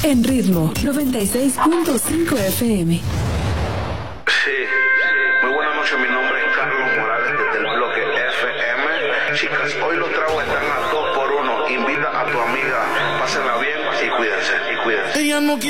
En Ritmo 96.5 FM. Sí, muy buenas noches, mi nombre es Carlos Morales desde el bloque FM. Chicas, hoy los tragos están a 2 por 1. Invita a tu amiga, pásenla bien y cuídense, Ella no quiere